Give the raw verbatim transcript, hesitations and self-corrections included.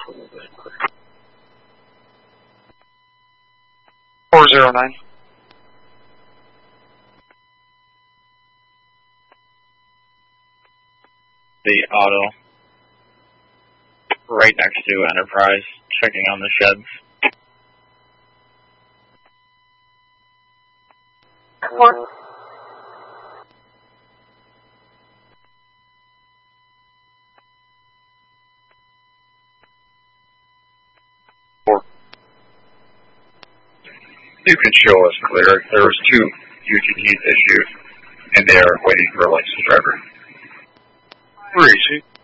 four zero nine. The auto. Right next to Enterprise, checking on the sheds. Four. Four. You can show us clear. There was two U G Ts issued, and they are waiting for a licensed driver. Where is he?